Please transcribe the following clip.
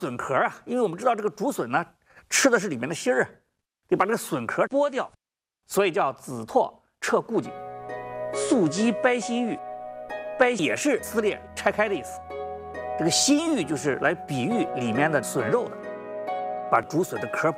笋壳啊，因为我们知道这个竹笋呢，吃的是里面的芯儿啊，得把这个笋壳剥掉，所以叫子拓彻固颈。素鸡掰心玉，掰也是撕裂拆开的意思。这个心玉就是来比喻里面的笋肉的，把竹笋的壳